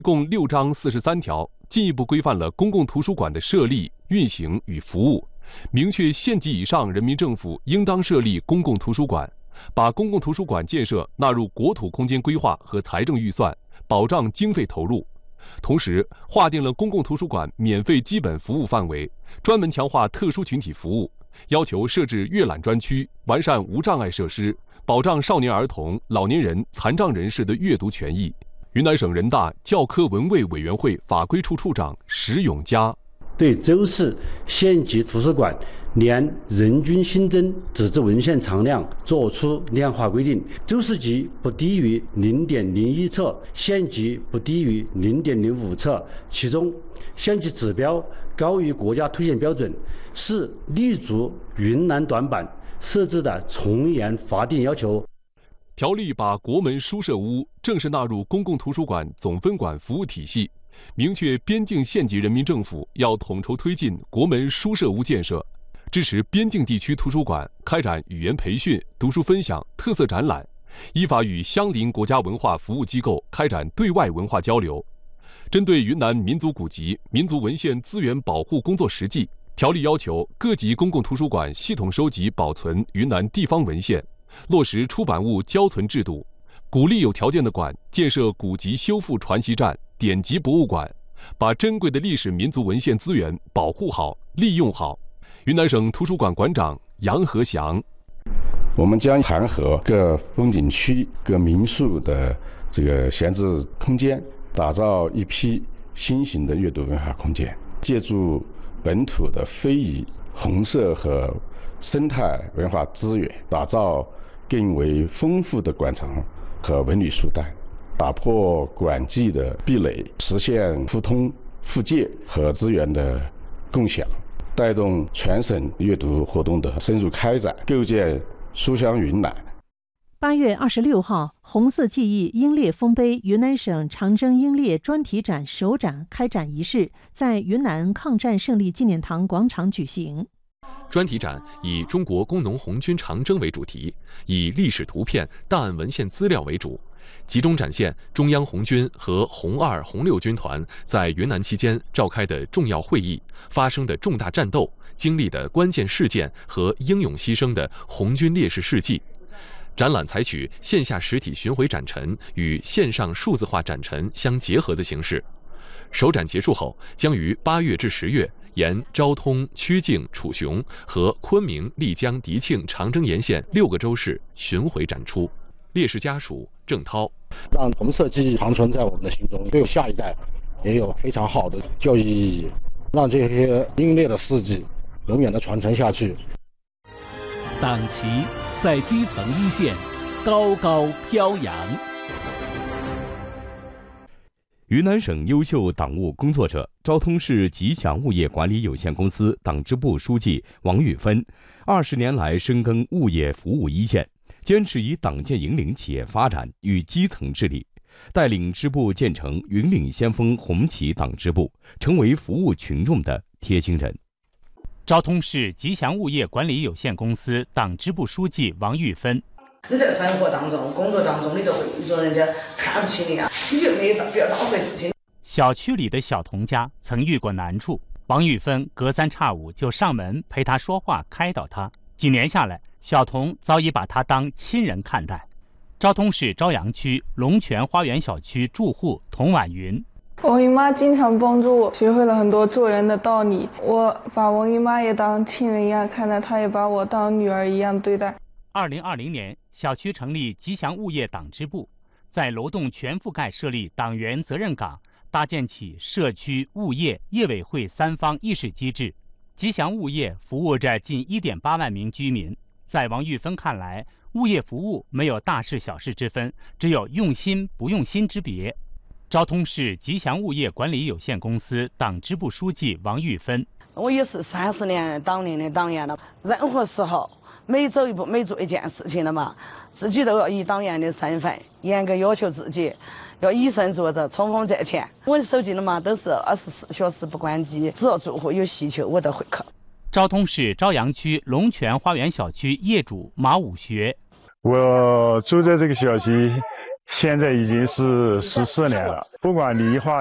共6章43条，进一步规范了公共图书馆的设立、运行与服务，明确县级以上人民政府应当设立公共图书馆，把公共图书馆建设纳入国土空间规划和财政预算，保障经费投入。同时，划定了公共图书馆免费基本服务范围，专门强化特殊群体服务，要求设置阅览专区，完善无障碍设施，保障少年儿童、老年人、残障人士的阅读权益。云南省人大教科文卫委员会法规处处长石永佳对州市县级图书馆年人均新增纸质文献藏量作出量化规定，州市级不低于 0.01 册，县级不低于 0.05 册，其中县级指标高于国家推荐标准，是立足云南短板设置的从严法定要求。 条例把国门书社屋正式纳入公共图书馆总分管服务体系，明确边境县级人民政府要统筹推进国门书社屋建设，支持边境地区图书馆开展语言培训、读书分享、特色展览，依法与相邻国家文化服务机构开展对外文化交流。针对云南民族古籍、民族文献资源保护工作实际，条例要求各级公共图书馆系统收集保存云南地方文献，落实出版物交存制度，鼓励有条件的馆建设古籍修复传习站、典籍博物馆，把珍贵的历史民族文献资源保护好、利用好。云南省图书馆馆长杨和祥： 我们将盘合各风景区、各民宿的这个闲置空间，打造一批新型的阅读文化空间，借助本土的非遗、红色和生态文化资源，打造更为丰富的馆藏和文旅书单，打破馆际的壁垒，实现互通互借和资源的共享，带动全省阅读活动的深入开展，构建书香云南。 8月26号，红色记忆英烈丰碑云南省长征英烈专题展首展开展仪式在云南抗战胜利纪念堂广场举行。 专题展以中国工农红军长征为主题，以历史图片、档案文献资料为主，集中展现中央红军和红二、红六军团在云南期间召开的重要会议、发生的重大战斗、经历的关键事件和英勇牺牲的红军烈士事迹。展览采取线下实体巡回展陈与线上数字化展陈相结合的形式。首展结束后，将于8月至10月沿昭通、曲靖、楚雄和昆明、丽江、迪庆、长征沿线6个州市巡回展出。烈士家属郑涛： 让红色记忆长存在我们的心中，对下一代也有非常好的教育意义，让这些英烈的事迹永远的传承下去。 党旗在基层一线高高飘扬。 云南省优秀党务工作者、昭通市吉祥物业管理有限公司党支部书记王玉芬，20年来深耕物业服务一线，坚持以党建引领企业发展与基层治理，带领支部建成云岭先锋红旗党支部，成为服务群众的贴心人。 昭通市吉祥物业管理有限公司党支部书记王玉芬： 你在生活当中、工作当中，你都会说人家看不起你啊，你就没不要当回事情。 小区里的小童家曾遇过难处，王玉芬隔三差五就上门陪他说话，开导他。几年下来，小童早已把他当亲人看待。昭通市朝阳区龙泉花园小区住户童婉云： 王姨妈经常帮助我，学会了很多做人的道理。我把王姨妈也当亲人一样看待，她也把我当女儿一样对待。 2020年，小区成立吉祥物业党支部，在楼栋全覆盖设立党员责任岗，搭建起社区、物业、业委会3方议事机制。吉祥物业服务着近1.8万名居民。在王玉芬看来，物业服务没有大事小事之分，只有用心不用心之别。昭通市吉祥物业管理有限公司党支部书记王玉芬： 我也是30年当年的党员了，任何时候每走一步、每做一件事情了嘛，自己都要以党员的身份严格要求自己，要以身作则、冲锋在前。我的手机了嘛都是24小时不关机，只要住户有需求我都会客。 昭通市朝阳区龙泉花园小区业主马武学： 我住在这个小区现在已经是14年了，不管理化